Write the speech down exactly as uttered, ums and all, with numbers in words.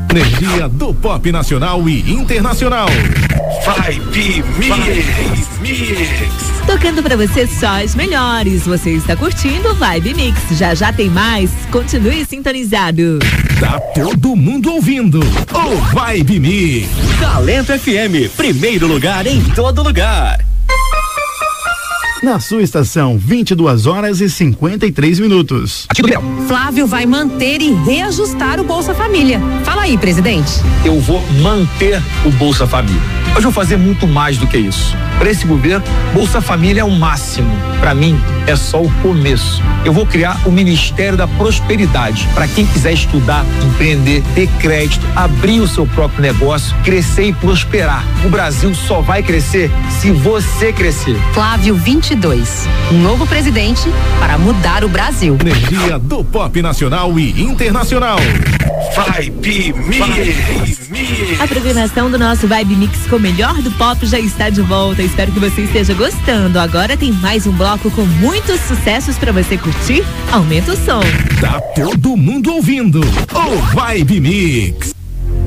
Energia do pop nacional e internacional. Vibe Mix. Mix. Tocando pra você só as melhores. Você está curtindo Vibe Mix. Já já tem mais. Continue sintonizado. Tá todo mundo ouvindo o Vibe Mix. Talento F M, primeiro lugar em todo lugar. Na sua estação, vinte e duas horas e cinquenta e três minutos. Flávio vai manter e reajustar o Bolsa Família. Fala aí, presidente. Eu vou manter o Bolsa Família. Mas vou fazer muito mais do que isso. Para esse governo, Bolsa Família é o máximo. Para mim, é só o começo. Eu vou criar o Ministério da Prosperidade para quem quiser estudar, empreender, ter crédito, abrir o seu próprio negócio, crescer e prosperar. O Brasil só vai crescer se você crescer. Flávio vinte e dois, um novo presidente para mudar o Brasil. Energia do pop nacional e internacional. Vibe Mix. A programação do nosso Vibe Mix com o melhor do pop já está de volta. Espero que você esteja gostando. Agora tem mais um bloco com muitos sucessos para você curtir. Aumenta o som. Tá todo mundo ouvindo o Vibe Mix.